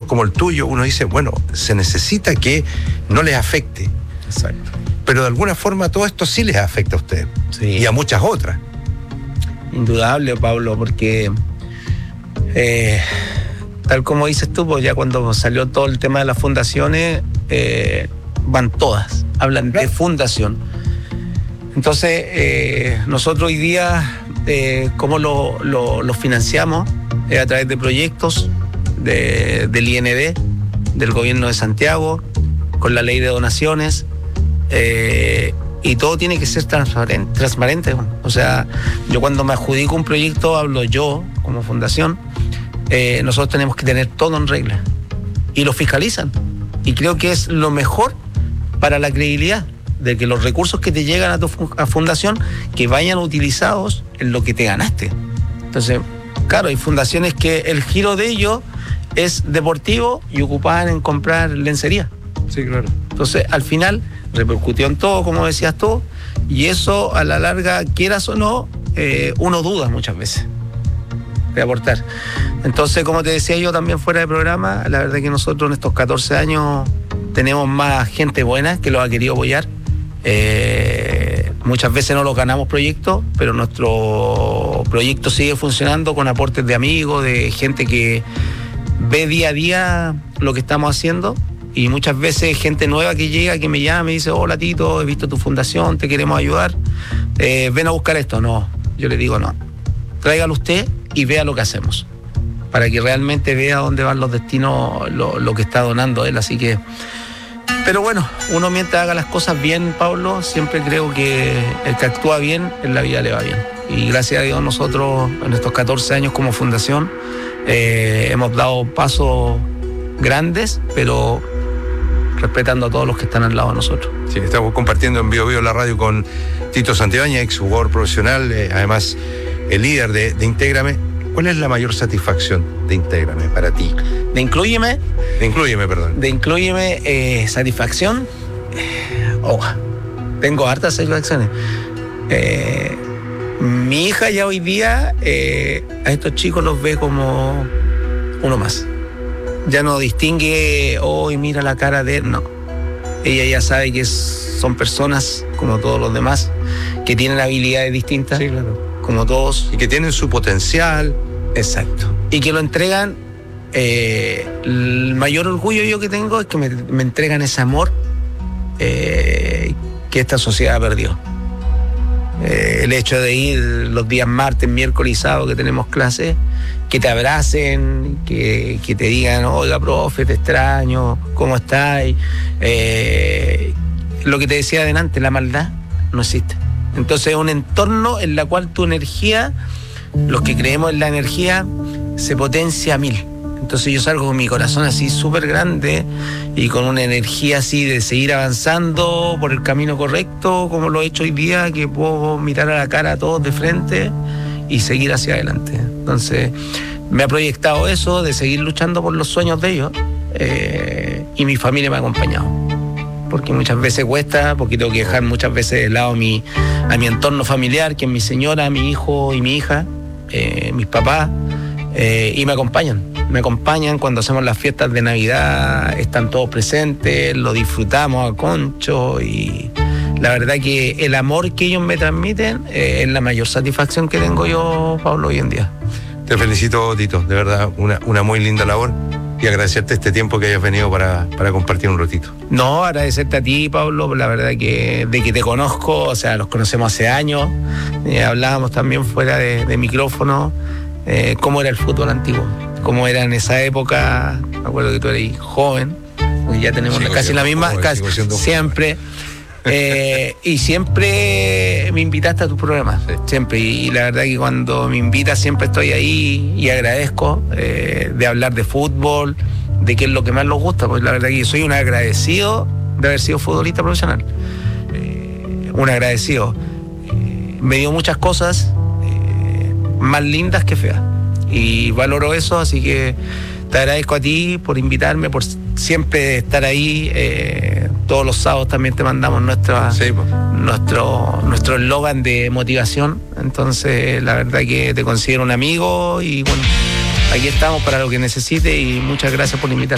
como el tuyo, uno dice, bueno, se necesita que no les afecte. Exacto. Pero de alguna forma todo esto sí les afecta a ustedes. Sí. Y a muchas otras. Indudable, Pablo, porque tal como dices tú, pues ya cuando salió todo el tema de las fundaciones, van todas, hablan de fundación. Entonces, nosotros hoy día, ¿cómo lo financiamos? A través de proyectos del IND, del gobierno de Santiago, con la ley de donaciones, y todo tiene que ser transparente. O sea, yo cuando me adjudico un proyecto, hablo yo como fundación, nosotros tenemos que tener todo en regla, y lo fiscalizan, y creo que es lo mejor para la credibilidad de que los recursos que te llegan a tu fundación que vayan utilizados en lo que te ganaste. Entonces, claro, hay fundaciones que el giro de ellos es deportivo y ocupaban en comprar lencería. Sí, claro. Entonces, al final, repercutió en todo, como decías tú, y eso, a la larga, quieras o no, uno duda muchas veces de aportar. Entonces, como te decía yo también fuera de programa, la verdad que nosotros en estos 14 años tenemos más gente buena que los ha querido apoyar. Muchas veces no los ganamos proyectos, pero nuestro proyecto sigue funcionando con aportes de amigos, de gente que ve día a día lo que estamos haciendo, y muchas veces gente nueva que llega, que me llama y dice, hola Tito, he visto tu fundación, te queremos ayudar, ven a buscar esto. No, yo le digo no, tráigalo usted y vea lo que hacemos, para que realmente vea dónde van los destinos, lo que está donando él. Así que, pero bueno, uno mientras haga las cosas bien, Pablo, siempre creo que el que actúa bien en la vida le va bien. Y gracias a Dios nosotros en estos 14 años como fundación hemos dado pasos grandes, pero respetando a todos los que están al lado de nosotros. Sí, estamos compartiendo en Bio Bio la radio con Tito Santibáñez, ex jugador profesional, además el líder de Intégrame. ¿Cuál es la mayor satisfacción de Intégrame para ti? De Inclúyeme, satisfacción. Tengo hartas satisfacciones. Mi hija ya hoy día a estos chicos los ve como uno más. Ya no distingue, mira la cara de él, no. Ella ya sabe que son personas como todos los demás, que tienen habilidades distintas, sí, claro, como todos. Y que tienen su potencial. Exacto. Y que lo entregan. El mayor orgullo yo que tengo es que me entregan ese amor que esta sociedad perdió. El hecho de ir los días martes, miércoles y sábado que tenemos clases, que te abracen, que te digan, oiga, profe, te extraño, ¿cómo estáis? Lo que te decía adelante, la maldad no existe. Entonces es un entorno en el cual tu energía, los que creemos en la energía, se potencia a 1000. Entonces yo salgo con mi corazón así súper grande y con una energía así de seguir avanzando por el camino correcto, como lo he hecho hoy día, que puedo mirar a la cara a todos de frente y seguir hacia adelante. Entonces me ha proyectado eso de seguir luchando por los sueños de ellos, y mi familia me ha acompañado, porque muchas veces cuesta, porque tengo que dejar muchas veces de lado a mi entorno familiar, que es mi señora, mi hijo y mi hija, mis papás, y me acompañan cuando hacemos las fiestas de Navidad, están todos presentes, lo disfrutamos a concho, y la verdad que el amor que ellos me transmiten es la mayor satisfacción que tengo yo, Pablo, hoy en día. Te felicito, Tito, de verdad, una muy linda labor, y agradecerte este tiempo que hayas venido para compartir un ratito. No, agradecerte a ti, Pablo, la verdad que de que te conozco, o sea, los conocemos hace años, hablábamos también fuera de micrófono, cómo era el fútbol antiguo, cómo era en esa época. Me acuerdo que tú eres joven, porque ya tenemos casi la misma, casi siempre. Y siempre me invitaste a tus programas, sí. Siempre, y la verdad que cuando me invitas siempre estoy ahí y agradezco de hablar de fútbol, de qué es lo que más nos gusta, pues la verdad que yo soy un agradecido de haber sido futbolista profesional, un agradecido. Me dio muchas cosas más lindas que feas, y valoro eso, así que te agradezco a ti por invitarme, por siempre estar ahí. Todos los sábados también te mandamos nuestro eslogan de motivación. Entonces la verdad que te considero un amigo, y bueno, aquí estamos para lo que necesites, y muchas gracias por la invitación.